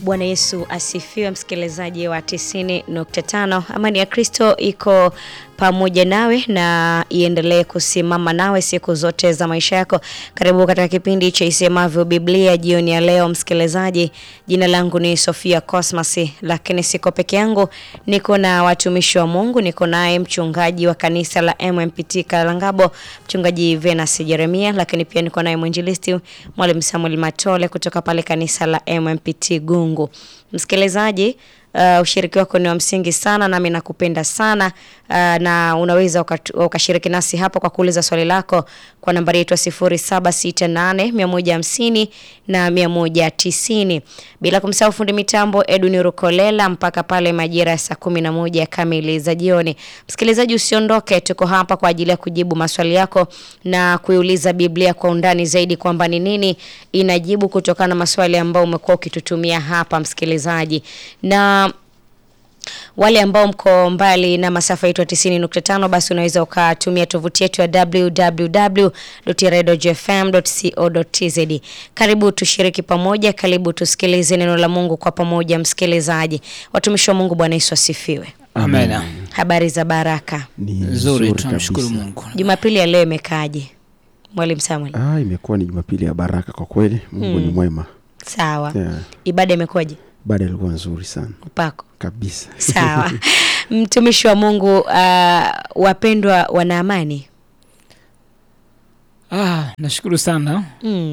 Bwana Yesu asifiwe, msikilizaji wa 90.5. Amani ya Kristo iko pamoja nawe na iendelee kusimama nawe siku zote za maisha yako. Karibu katika kipindi cha Isemavyo Biblia jioni ya leo msikilizaji. Jina langu ni Sofia Cosmas, lakini siko peke yangu, niko na watumishi wa Mungu. Niko naye mchungaji wa kanisa la MMPT Kalangabo, mchungaji Venus Jeremia, lakini pia niko naye mwinjilisti Mwalimu Samuel Matole kutoka pale kanisa la MMPT Gungu. Msikilizaji, ushiriki wako ni wa msingi sana, nami nakupenda sana, na unaweza ukashiriki nasi hapo kwa kuuliza swali lako kwa nambari yetu 0768 150 na 190. Bila kumsahau fundi mitambo Edwin Rukolela mpaka pale majira saa 11 kamili za jioni. Msikilizaji, usiondoke, tuko hapa kwa ajili ya kujibu maswali yako na kuiuliza Biblia kwa undani zaidi kwamba ni nini inajibu kutokana na maswali ambayo umekuwa ukitutumia hapa msikilizaji. Na wale ambao mko mbali na masafa yetu 90.5, basi unaweza ukatumia tovuti yetu ya www.redojfm.co.tz. Karibu tushiriki pamoja, karibu tusikilize neno la Mungu kwa pamoja msikilizaji. Watumishi wa Mungu, Bwana Yesu asifiwe. Amen. Habari za baraka? Nzuri, tunamshukuru Mungu. Jumapili ya leo imekaaje, Mwalimu Samuel? Imekuwa ni Jumapili ya baraka kwa kweli. Mungu ni mwema. Sawa. Yeah. Ibada imekuwaje? Ibada ilikuwa nzuri sana. Upako kabisa. Sawa. Mtumishi wa Mungu, wapendwa wana amani? Nashukuru sana.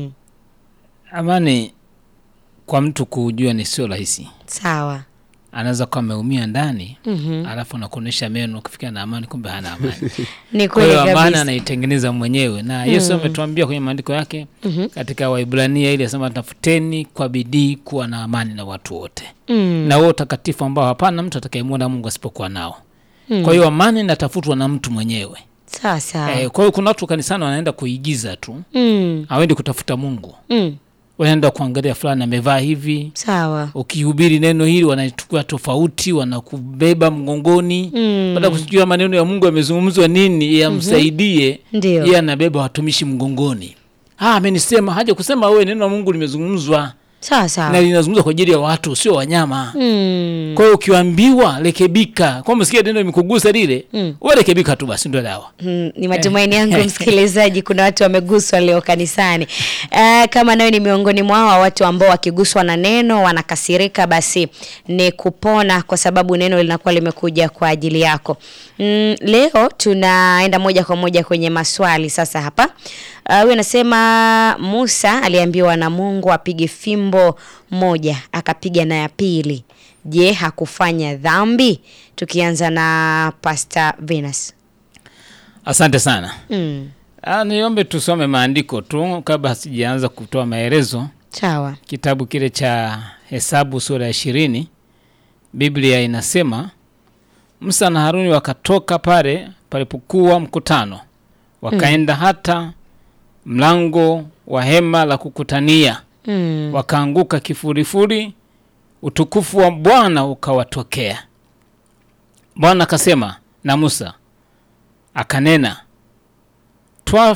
Amani kwa mtu kujua ni sio rahisi. Sawa. Anaweza kuwa ameumia ndani, alafu anakuonesha meno kufikia na amani, kumbe hana amani. Ni kweli kabisa. Amani anaitengeneza mwenyewe. Na Yesu ametuambia kwenye maandiko yake katika Waebrania ile anasema tafuteni kwa bidii kuwa na amani na watu wote. Na wao takatifu ambao hapana mtu atakayemwona Mungu asipokuwa nao. Kwa hiyo amani inatafutwa na mtu mwenyewe. Sawa. Kwa hiyo kuna watu kanisani wanaenda kuigiza tu. Hawaendi kutafuta Mungu. Wanaenda kuangalia fulani amevaa hivi. Sawa. Ukihubiri neno hili wanachukua tofauti, wanakubeba mgongoni. Baada kujua maneno ya Mungu yamezungumzwa nini yamsaidie, yeye anabeba watumishi mgongoni. Amenisema, haja kusema wewe neno la Mungu limezungumzwa. Sawa. Na linazungumzwa kwa ajili ya watu, sio wanyama. Kwa hiyo ukiambiwa rekebika, kwa msikia neno limekugusa lile, wewe rekebika tu basi ndio dawa. Ni matumaini yangu msikilizaji kuna watu wameguswa leo kanisani. Kama nawe ni miongoni mwa watu ambao wakiguswa na neno wanakasirika, basi ni kupona kwa sababu neno linakuwa limekuja kwa ajili yako. Leo tunaenda moja kwa moja kwenye maswali sasa hapa. Huyu anasema Musa aliambiwa na Mungu apige fimbo moja, akapiga na ya pili. Je, hakufanya dhambi? Tukianza na Pastor Venus. Asante sana. Niombe tusome maandiko tu kabla sijaanza kutoa maelezo. Sawa. Kitabu kile cha Hesabu sura ya 20. Biblia inasema Musa na Haruni wakatoka pale palipokuwa mkutano. Wakaenda hata mlango wa hema la kukutania. Wakaanguka kifurifuri, utukufu wa Bwana ukawatokea. Bwana akasema na Musa, akanena, toa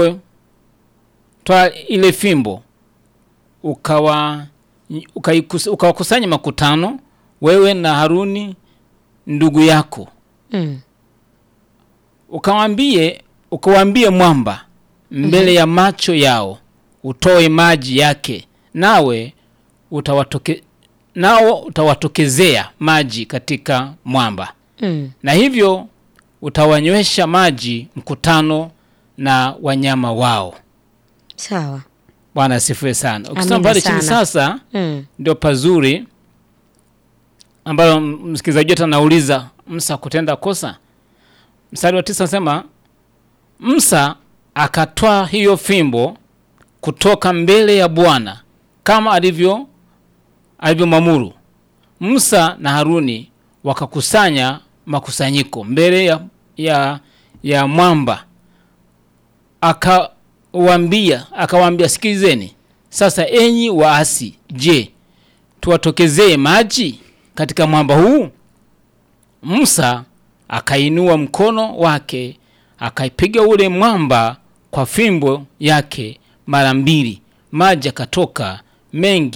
ile fimbo, ukawakusanya makutano, wewe na Haruni ndugu yako. Ukawaambie mwamba mbele ya macho yao utoe maji yake, nao utawatokezea maji katika mwamba. Na hivyo utawanywesha maji mkutano na wanyama wao. Sawa. Bwana asifiwe sana. Ukisoma pale chini sasa ndio pazuri ambayo msikilizaji wetu anauliza Musa kutenda kosa. Mstari wa 9 nasema Musa akatoa hiyo fimbo kutoka mbele ya Bwana kama alivyomwamuru. Musa na Haruni wakakusanya makusanyiko mbele ya mwamba. Akawaambia, sikilizeni sasa enyi waasi, je, tuwatokezee maji katika mwamba huu? Musa akainua mkono wake, akaipiga ule mwamba kwa fimbo yake mara mbili, maji yakatoka mengi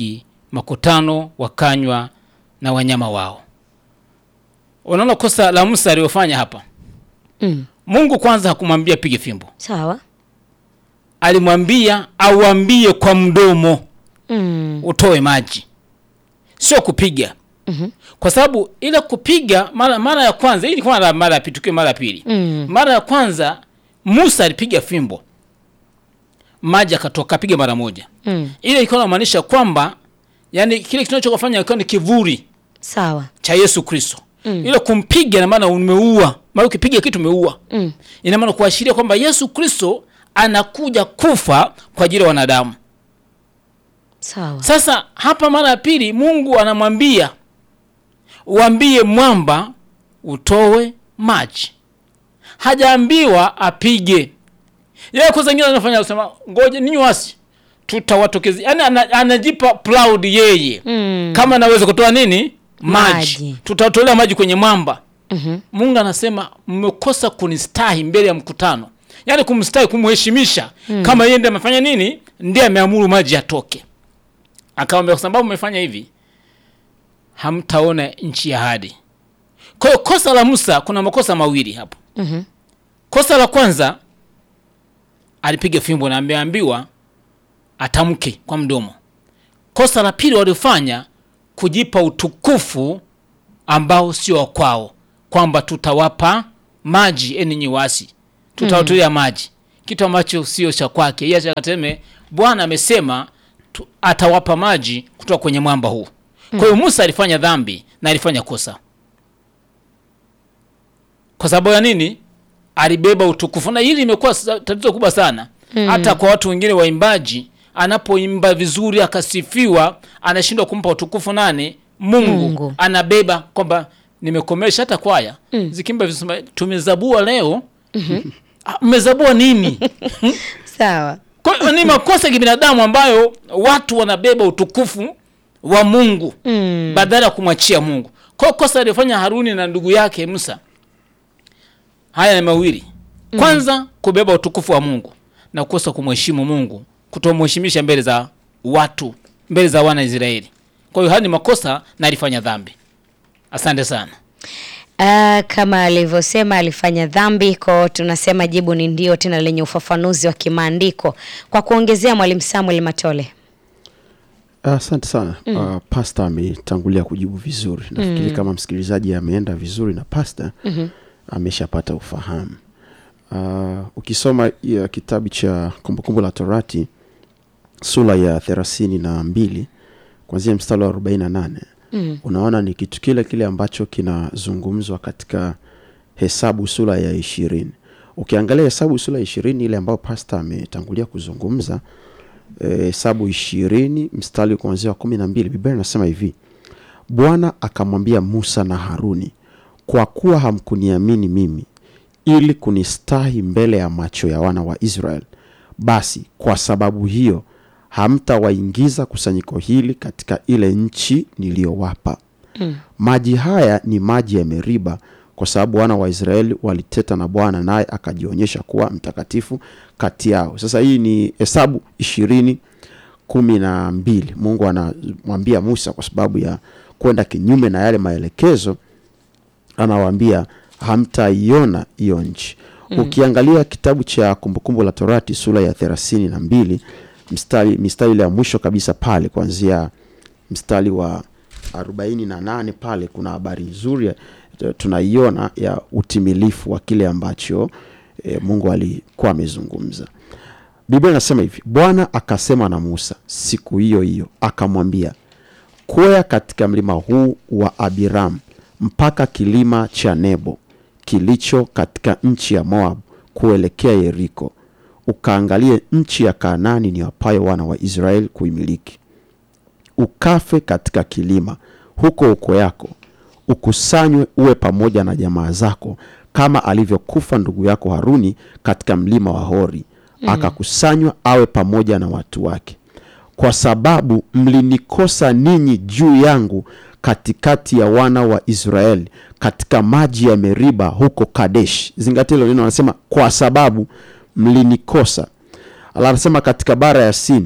makutano wakanywa na wanyama wao. Unaona kosa la Musa aliyofanya hapa. Mungu kwanza hakumwambia pige fimbo. Sawa. Alimwambia auambie kwa mdomo utoe maji, sio kupiga. Kwa sababu ile kupiga mara ya kwanza, ili kwa mara ya pili, mara ya pili. Mara ya kwanza Musa alipiga fimbo, maji akatoka, piga mara moja. Ile ilikuwa inamaanisha kwamba yani kile kinachofanya ilikuwa ni kivuli, sawa, cha Yesu Kristo. Ile kumpiga na maana umeua, maana ukipiga kitu umeua. Ina maana kuashiria kwamba Yesu Kristo anakuja kufa kwa ajili ya wanadamu. Sawa. Sasa hapa mara ya pili Mungu anamwambia uambie mwamba utoe maji. Hajaambiwa apige. Yeye kwanza ngine anafanya kusema ngoje ninyi wasi tutawatokezi. Yaani anajipa proud yeye. Kama anaweza kutoa nini? Maji. Tutatolea maji kwenye mwamba. Mungu anasema mmekosa kunistahi mbele ya mkutano. Yaani kumstahi, kumheshimisha. Kama yeye ndiye amefanya nini? Ndiye ameamuru maji yatoke. Akamwambia kwa sababu mmefanya hivi hamtaona nchi ya ahadi. Kwa hiyo kosa la Musa, kuna makosa mawili hapo. Kosa la kwanza alipiga fimbo na ameambiwa atamke kwa mdomo. Kosa la pili walifanya kujipa utukufu ambao sio kwao, kwamba tutawapa maji enyi wasi, tutawatolea maji, kitu ambacho sio cha kwake. Yeye akateme Bwana amesema atawapa maji kutoka kwenye mwamba huu. Kwa hiyo Musa alifanya dhambi na alifanya kosa. Kwa sababu ya nini? Alibeba utukufu. Na hili limekuwa tatizo kubwa sana. Hata kwa watu wengine waimbaji, anapoimba vizuri akasifiwa, anashindwa kumpa utukufu nani? Mungu. Anabeba kwamba nimekomesha. Hata kwaya zikimba vizuri, tumezabua leo. Mmezabua nini? Sawa. Kwa hiyo ni makosa ya kibinadamu ambayo watu wanabeba utukufu wa Mungu badala ya kumwachia Mungu. Kwa hiyo kosa alifanya Haruni na ndugu yake Musa haya ni mawili. Kwanza kubeba utukufu wa Mungu na kukosa kumheshimu Mungu, kutomheshimisha mbele za watu, mbele za wana Israeli. Kwa hiyo haya ni makosa na alifanya dhambi. Asante sana. Kama alivyosema alifanya dhambi, kwa tunasema jibu ni ndio, tena lenye ufafanuzi wa kimaandiko. Kwa kuongezea, Mwalimu Samuel Matole. Asante sana. Pastor ametangulia kujibu vizuri. Nafikiri kama msikilizaji ameenda vizuri na pastor ameshapata ufahamu. Ukisoma kitabu cha Kumbukumbu la Torati sura ya 32 kuanzia mstari wa 48, unaona ni kitu kile ambacho kinazungumzwa katika Hesabu sura ya 20. Ukiangalia Hesabu sura ya 20 ile ambayo pastor ametangulia kuzungumza, Hesabu 20 mstari kuanzia 12, Biblia inasema hivi: Bwana akamwambia Musa na Haruni, kwa kuwa hamkuniamini mimi ili kunistahi mbele ya macho ya wana wa Israeli, basi kwa sababu hiyo hamtawaingiza kusanyiko hili katika ile nchi niliyowapa. Maji haya ni maji ya Meriba, kwa sababu wana wa Israeli waliteta na Bwana, naye akajionyesha kuwa mtakatifu kati yao. Sasa hii ni Hesabu 20:12. Mungu anamwambia Musa kwa sababu ya kwenda kinyume na yale maelekezo, anawaambia hamtaiona hiyo nchi. Ukiangalia kitabu cha Kumbukumbu la Torati sura ya 32 mstari ile ya mwisho kabisa pale kuanzia mstari wa 48 pale, kuna habari nzuri tunaiona ya utimilifu wa kile ambacho Mungu alikuwa amezungumza. Biblia inasema hivi: Bwana akasema na Musa siku hiyo hiyo, akamwambia, kwea katika mlima huu wa Abiram mpaka kilima cha Nebo kilicho katika nchi ya Moab kuelekea Yeriko, ukaangalie nchi ya Kanaani ni wapayo wana wa Israeli kuimiliki. Ukafe katika kilima huko uko yako, ukusanywe uwe pamoja na jamaa zako, kama alivyokufa ndugu yako Haruni katika mlima wa Hori, akakusanywa awe pamoja na watu wake. Kwa sababu mlinikosa ninyi juu yangu katikati ya wana wa Israeli katika maji ya Meriba huko Kadesh. Zingatia hilo neno, anasema kwa sababu mlinikosa. Allah anasema katika bara ya Sin,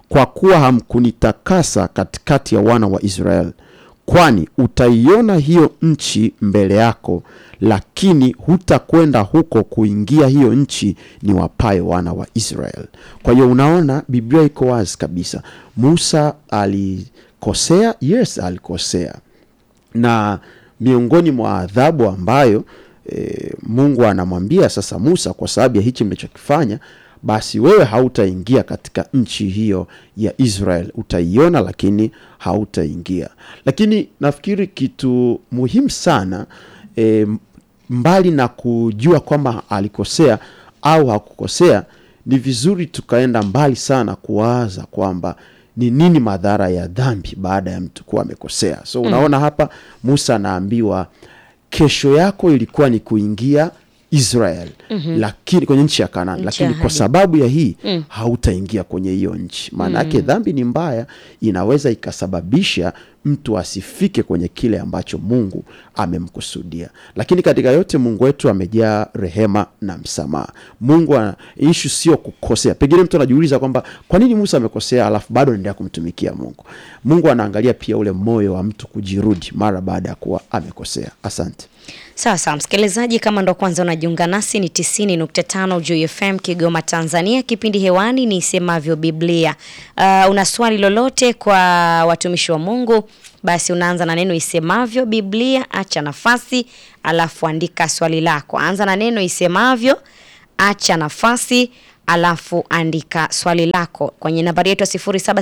kwa kuwa hamkunitakasa katikati ya wana wa Israeli. Kwani utaiona hiyo nchi mbele yako, lakini hutakwenda huko kuingia hiyo nchi ni wapaye wana wa Israeli. Kwa hiyo unaona Biblia iko wazi kabisa. Musa alikosea, yes alikosea. Na miongoni mwa adhabu ambayo Mungu anamwambia sasa Musa, kwa sababu ya hichi mlichokifanya, basi wewe hautaingia katika nchi hiyo ya Israel. Utaiona lakini hautaingia. Lakini nafikiri kitu muhimu sana, mbali na kujua kwamba alikosea au hakukosea, ni vizuri tukaenda mbali sana kuwaza kwamba ni nini madhara ya dhambi baada ya mtu kuwa amekosea. So unaona hapa Musa anaambiwa kesho yako ilikuwa ni kuingia Israel, lakini kwenye nchi ya Kanaani, lakini kwa sababu ya hii hautaingia kwenye hiyo nchi. Maana yake dhambi ni mbaya, inaweza ikasababisha mtu asifike kwenye kile ambacho Mungu amemkusudia. Lakini katika yote Mungu wetu amejaa rehema na msamaha. Mungu issue sio kukosea. Pengine mtu anajiuliza kwamba kwa nini Musa amekosea alafu bado anaendelea kumtumikia Mungu. Mungu anaangalia pia ule moyo wa mtu kujirudi mara baada ya kuwa amekosea. Asante. Sasa msikilizaji, kama ndo kwanza unajiunga nasi, ni 90.5 Joy FM Kigoma Tanzania. Kipindi hewani ni Isemavyo Biblia. Una swali lolote kwa watumishi wa Mungu, basi unaanza na neno Isemavyo Biblia, acha nafasi, alafu andika swali lako. Anza na neno Isemavyo, acha nafasi, alafu andika swali lako kwenye nambari yetu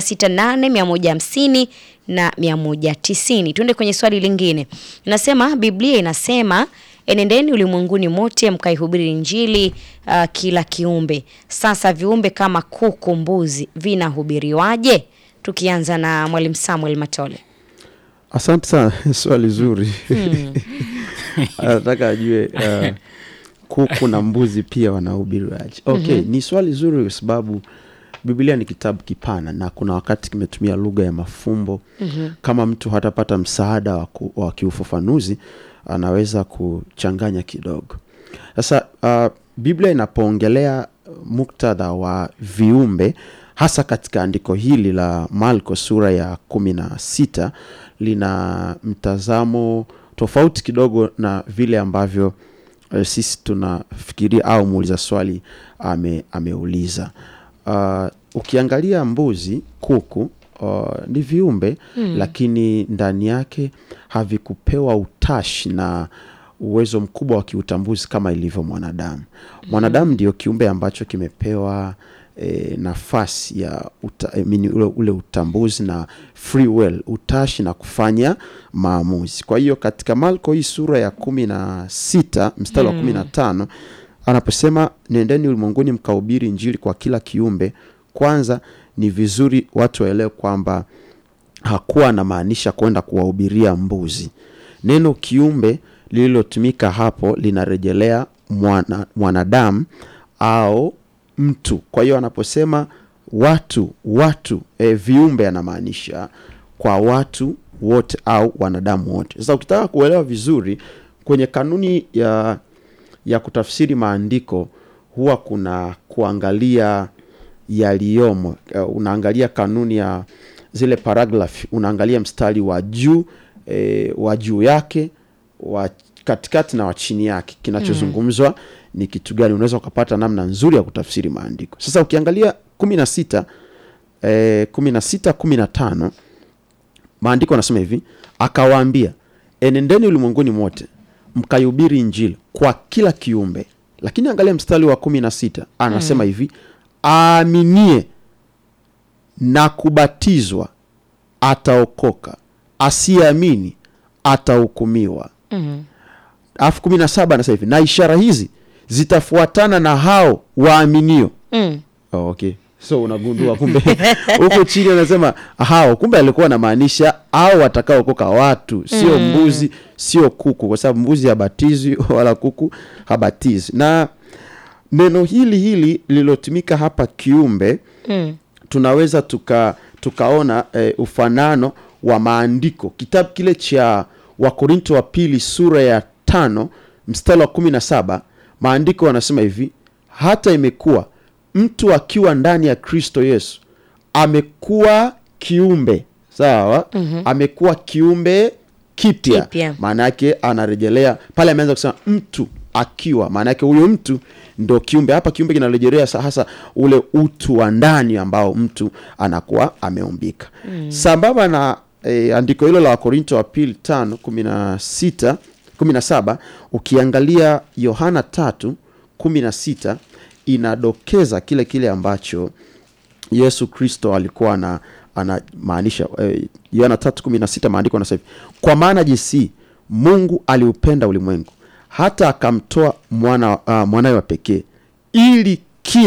0768 150 na 190. Tuende kwenye swali lingine. Inasema Biblia inasema enendeni ulimwenguni mote mkaihubiri Injili kila kiumbe. Sasa viumbe kama kuku, mbuzi vinahubiriwaje? Tukianza na Mwalimu Samuel Matole. Asante sana, swali zuri. Nataka ajue kuku na mbuzi pia wanahubiriwaje. Okay, ni swali zuri kwa sababu Biblia ni kitabu kipana na kuna wakati kimetumia lugha ya mafumbo. Kama mtu hatapata msaada wa kiufafanuzi, anaweza kuchanganya kidogo. Sasa Biblia inapoongelea muktadha wa viumbe, hasa katika andiko hili la Marko sura ya 16, lina mtazamo tofauti kidogo na vile ambavyo sisi tunafikiria au muuliza swali ameuliza. Ukiangalia mbuzi, kuku, ni viumbe lakini ndani yake havikupewa utashi na uwezo mkubwa wa kiutambuzi kama ilivyo mwanadamu. Mwanadamu ndio kiumbe ambacho kimepewa nafasi ya ule utambuzi na free will, utashi na kufanya maamuzi. Kwa hiyo katika Marko hii sura ya 16 mstari wa 15 anaposema nendeni ulimwenguni mkahubiri Injili kwa kila kiumbe, kwanza ni vizuri watu waelewe kwamba hakuwa anamaanisha kwenda kuwahubiria mbuzi. Neno kiumbe lililotumika hapo linarejelea mwanadamu au mtu. Kwa hiyo anaposema watu viumbe, anamaanisha kwa watu wote au wanadamu wote. Sasa ukitaka kuelewa vizuri kwenye kanuni ya kutafsiri maandiko, huwa kuna kuangalia yaliyomo. Unaangalia kanuni ya zile paragraph, unaangalia mstari wa juu yake, wa katikati na wa chini yake, kinachozungumzwa ni kitu gani. Unaweza ukapata namna nzuri ya kutafsiri maandiko. Sasa ukiangalia 16:15 maandiko yanasema hivi, akawaambia enendeni ulimwenguni mote mkaihubiri Injili kwa kila kiumbe. Lakini angalia mstari wa 16 anasema hivi, aaminie na kubatizwa ataokoka, asiamini atahukumiwa. Alafu 17 anasema hivi, na ishara hizi zitafuatana na hao waaminio. Okay. So unagundua kumbe huko chini anasema hao, kumbe alikuwa anamaanisha hao watakaookoka watu, sio mbuzi, sio kuku, kwa sababu mbuzi habatizi wala kuku habatizi. Na neno hili lilotumika hapa kiumbe, tunaweza tukaona ufanano wa maandiko. Kitabu kile cha Wakorinto wa pili sura ya 5 mstari wa 17, maandiko yanasema hivi, hata imekuwa mtu akiwa ndani ya Kristo Yesu amekuwa kiumbe, sawa? Amekuwa kiumbe kipya. Maana yake anarejelea pale, ameanza kusema mtu akiwa, maana yake huyo mtu ndo kiumbe. Hapa kiumbe kinarejelea hasa ule utu wa ndani ambao mtu anakuwa ameumbika. Sambamba na andiko hilo la Wakorintho wa pili 5:16-17, ukiangalia Yohana 3:16 inadokeza kile ambacho Yesu Kristo alikuwa anamaanisha. Yohana 3:16 maandiko yanasema, kwa maana jinsi Mungu aliupenda ulimwengu hata akamtoa mwanawe wa pekee ili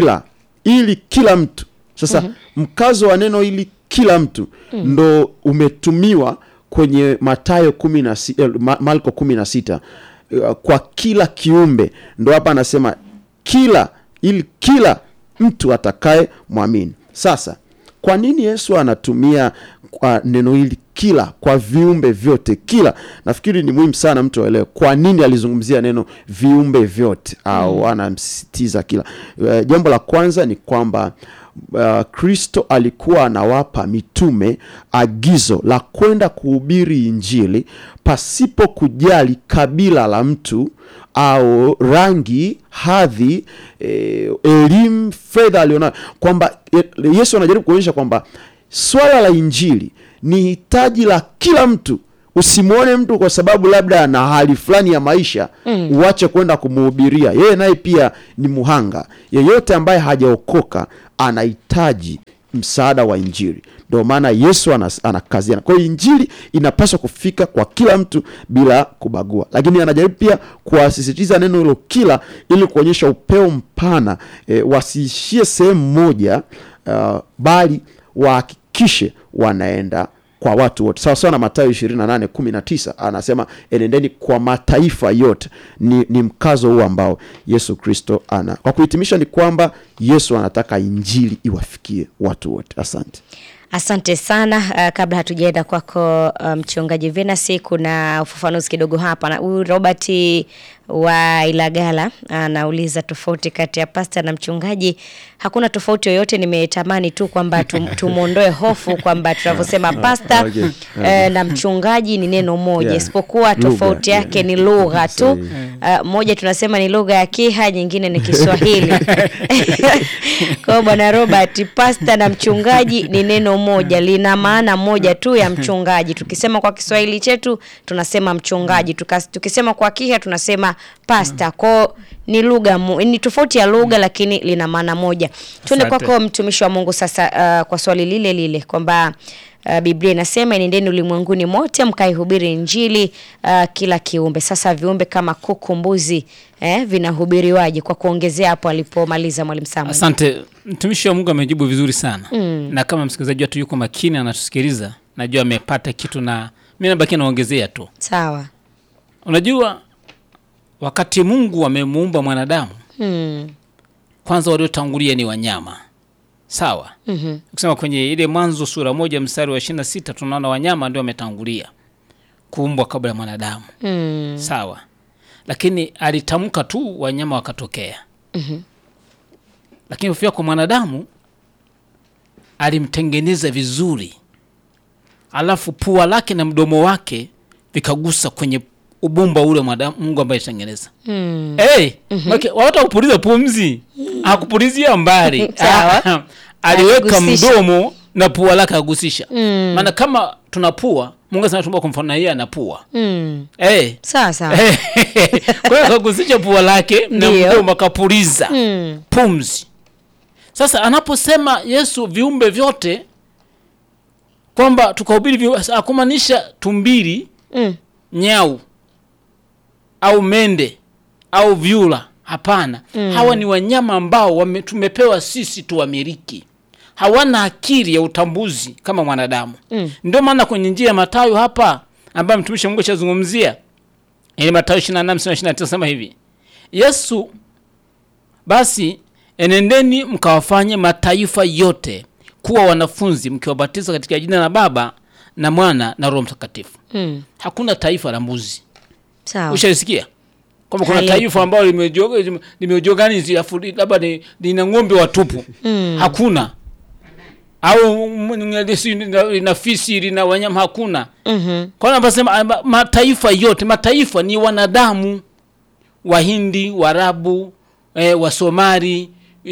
kila mtu. Sasa mkazo wa neno ili kila mtu ndo umetumiwa kwenye Mathayo 16, Marko 16, kwa kila kiumbe. Ndo hapa anasema ili kila mtu atakaye muamini. Sasa kwa nini Yesu anatumia neno hili kila kwa viumbe vyote? Kila, nafikiri ni muhimu sana mtu aelewe kwa nini alizungumzia neno viumbe vyote au anamsisitiza kila. Jambo la kwanza ni kwamba Kristo alikuwa anawapa mitume agizo la kwenda kuhubiri Injili pasipo kujali kabila la mtu au rangi, hadhi, elimu, fedha alionayo. Kwamba Yesu anajaribu kuonyesha kwamba swala la Injili ni hitaji la kila mtu. Usimuone mtu kwa sababu labda ana hali fulani ya maisha uache kwenda kumuhubiria. Yeye naye pia ni muhanga. Yeyote ambaye hajaokoka anahitaji msaada wa Injili. Ndio maana Yesu anakaziana. Kwa hiyo Injili inapaswa kufika kwa kila mtu bila kubagua. Lakini anajaribu pia kuasisitiza neno hilo kila, ili kuonyesha upeo mpana, wasiishie sehemu moja, bali wahakikishe wanaenda kwa watu wote. Sawa sawa na Mathayo 28:19 anasema enendeni kwa mataifa yote. Ni mkazo huu ambao Yesu Kristo ana. Kwa kuhitimisha ni kwamba Yesu anataka Injili iwafikie watu wote. Asante sana. Kabla hatujaenda kwako mchungaji Venasi, kuna ufafanuzi kidogo hapa. Na huyu Robert wa Ilagala anauliza tofauti kati ya pasta na mchungaji. Hakuna tofauti yoyote, nimetamani tu kwamba tumuondoe hofu kwamba tunavyosema pasta na mchungaji ni neno moja, isipokuwa tofauti yake ni lugha tu. Moja tunasema ni lugha ya Kiha, nyingine ni Kiswahili. Kwa Bwana Robert, pasta na mchungaji ni neno moja, lina maana moja tu ya mchungaji. Tukisema kwa Kiswahili chetu tunasema mchungaji, tukisema kwa Kiha tunasema pasta. Kwa ni lugha, ni tofauti ya lugha lakini lina maana moja. Tuende kwako mtumishi wa Mungu sasa, kwa swali lile kwamba Biblia inasema nendeni ulimwenguni mote mkaihubiri Injili kila kiumbe. Sasa viumbe kama kuku, mbuzi vinahubiriwaje? Kwa kuongezea hapo alipomaliza mwalimu Samuel. Asante. Mtumishi wa Mungu amejibu vizuri sana. Na kama msikilizaji wetu yuko makini anatusikiliza, najua amepata kitu, na mimi nabaki naongezea tu. Sawa. Unajua wakati Mungu amemuumba mwanadamu, kwanza waliotangulia ni wanyama. Sawa. Ukisema kwenye ile Mwanzo sura 1 mstari wa 26 tunaona wanyama ndio wametangulia kuumbwa kabla ya mwanadamu. Sawa. Lakini alitamka tu wanyama wakatokea. Lakini kufika kwa mwanadamu alimtengeneza vizuri. Alafu pua lake na mdomo wake vikagusa kwenye ubumba ule mwanadamu Mungu ambaye alitengeneza. Wata kupuliza pumzi. Hakupulizia mbali. Aliweka mdomo na pua lake agusisha. Maana kama tunapua, Mungu sana tumba kwa mfano yeye anapua. Sawa. Kwa hiyo akagusisha pua lake na mdomo akapuliza pumzi. Sasa anaposema Yesu viumbe vyote kwamba tukahubiri, akumaanisha tumbili, nyau au mende au vyura. Hapana. Hawa ni wanyama ambao tumepewa sisi tuwamiliki. Hawana akili ya utambuzi kama mwanadamu. Ndio maana kwenye njia ya Mathayo hapa ambaye mtumishi Mungu ashazungumzia, ile Mathayo 28:29 sema hivi: Yesu, basi enendeni mkawafanye mataifa yote kuwa wanafunzi, mkiwabatiza katika jina la Baba na Mwana na Roho Mtakatifu. Hakuna taifa la mbuzi. Sawa. Ushasikia kwamba kuna taifa ambalo limejoganizi labda lina ng'ombe watupu. Hakuna. au lina fisi, lina wanyama, hakuna. Kwa nini anasema mataifa yote? Mataifa ni wanadamu, Wahindi, Waarabu, wa Somali,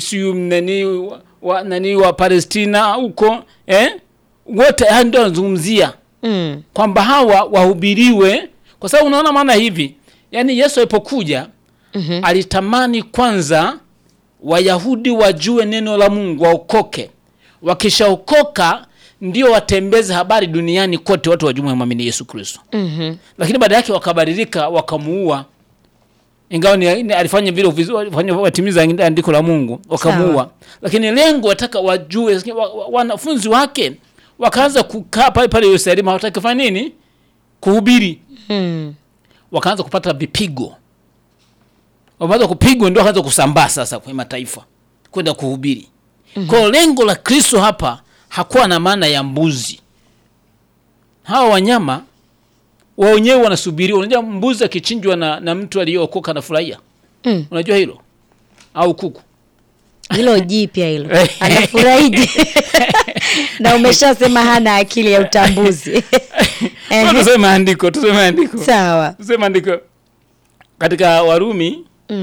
wa Palestina huko, wote ndio wanazungumzia kwamba hawa wahubiriwe. Kwa sababu unaona maana hivi, yani Yesu alipokuja alitamani kwanza Wayahudi wajue neno la Mungu, waokoke. Wakishaokoka ndio watembeze habari duniani kote, watu wajue muamini Yesu Kristo. Lakini baada yake wakabadilika, wakamuua. Ingawa ni alifanya vile alifanya watimiza andiko la Mungu, wakamuua. Lakini lengo wataka wajue, wanafunzi wake wakaanza kukaa pale Yerusalemu, hawataka kufanya nini? Kuhubiri. Wakaanza kupata vipigo. Waanza kupigwa, ndio wakaanza kusambaa sasa kwa mataifa kwenda kuhubiri. Kwa lengo la Kristo hapa hakuwa na maana ya mbuzi. Hawa wanyama wao wenyewe wanasubiri. Unajua mbuzi akichinjwa na mtu aliyeokoka anafurahia. Unajua hilo? Au kuku? Hilo jipya hilo. Anafurahiji. Na umeshasema hana akili ya utambuzi. Tuseme andiko. Sawa. Tuseme andiko. Katika Warumi,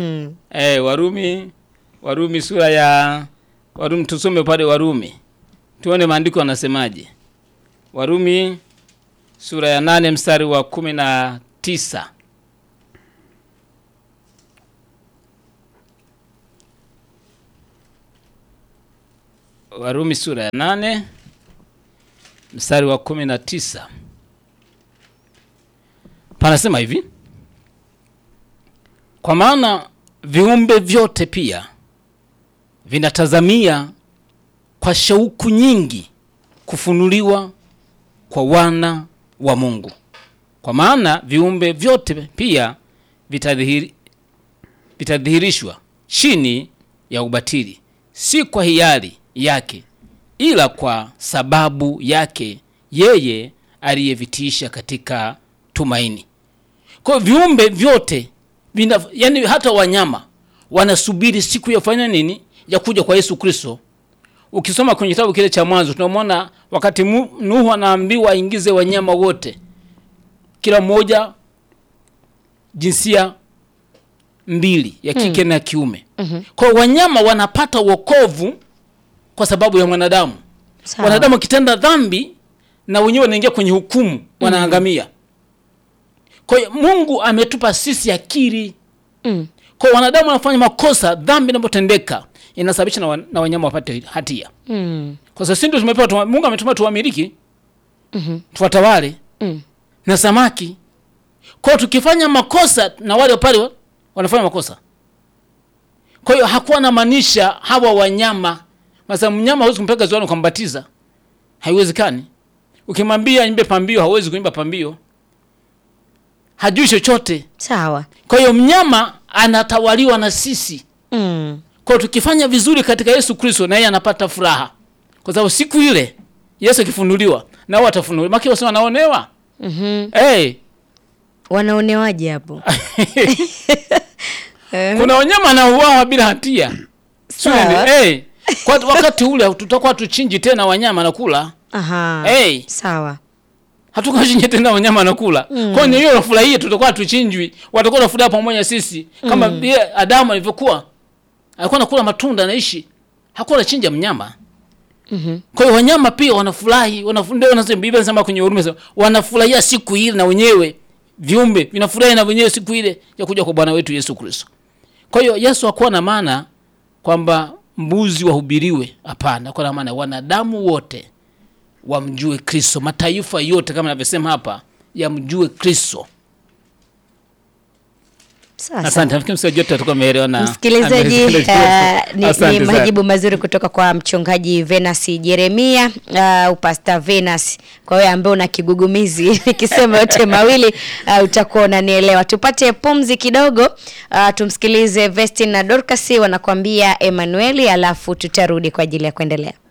Warumi sura ya Warumi, tusome pale Warumi. Tuone maandiko yanasemaje. Warumi sura ya 8 mstari wa 19. Warumi sura ya 8 mstari wa 19. Panasema hivi: kwa maana viumbe vyote pia vinatazamia kwa shauku nyingi kufunuliwa kwa wana wa Mungu. Kwa maana viumbe vyote pia vitadhihirishwa chini ya ubatili, si kwa hiari yake, ila kwa sababu yake yeye aliyevitiisha katika tumaini. Kwa viumbe vyote yani hata wanyama wanasubiri siku ya kufanya nini? Ya kuja kwa Yesu Kristo. Ukisoma kwenye kitabu kile cha Mwanzo tunamwona wakati Nuhu anaambiwa aingize wanyama wote, kila mmoja jinsia mbili, ya kike na kiume. Kwa wanyama wanapata wokovu kwa sababu ya mwanadamu. Wanadamu kitenda dhambi na wenyewe wanaingia kwenye hukumu, wanaangamia. Kwa hiyo Mungu ametupa sisi akili. Kwa wanadamu wanafanya makosa, dhambi inapotendeka inasababisha na wanyama wapate hatia. Kwa sababu sisi ndio tumepewa, Mungu ametuma tuwamiliki, tuwatawale, na samaki. Kwa tukifanya makosa na wale pale wanafanya makosa. Kwa hiyo hakuwa na maanisha hawa wanyama. Masa mnyama hawezi kumpeka ziwani kumbatiza. Haiwezekani. Ukimwambia imbe pambio, hawezi kuimba pambio. Hajui chochote. Sawa. Kwa hiyo mnyama anatawaliwa na sisi. Kwa tukifanya vizuri katika Yesu Kristo, na yeye anapata furaha. Kwa sababu siku ile Yesu akifunuliwa, na wao watafunuliwa. Maki wasema wanaonewa. Wanaonewaje hapo? Kuna wanyama wanauawa bila hatia. Sawa. Kwa wakati ule tutakuwa tuchinji tena wanyama na kula. Sawa. Hatukachinje tena wanyama na kula. Kwa hiyo wanafurahia, tutakuwa tuchinjwi. Watakuwa na furaha pamoja sisi. Kama vile Adamu alivyokuwa. Alikuwa anakula matunda anaishi. Hakuwa anachinja mnyama. Kwa hiyo wanyama pia wanafurahi, ndio wanasema Biblia inasema kwenye Warumi, wanafurahia siku ile, na wenyewe viumbe vinafurahi na wenyewe siku ile ya kuja kwa Bwana wetu Yesu Kristo. Kwa hiyo Yesu hakuwa na maana kwamba mbuzi wahubiriwe, hapana. Kwa maana wanadamu wote wamjue Kristo, mataifa yote kama ninavyosema hapa yamjue Kristo. Asante. Nafikiri msikilizaji atakuwa ameelewa na msikilizaji. Ni majibu mazuri kutoka kwa mchungaji Venus Jeremia, upasta Venus. Kwa wewe ambaye una kigugumizi nikisema yote mawili utakuwa unanielewa. Tupate pumzi kidogo, tumsikilize Vestin na Dorcas wanakuambia Emmanuel, alafu tutarudi kwa ajili ya kuendelea.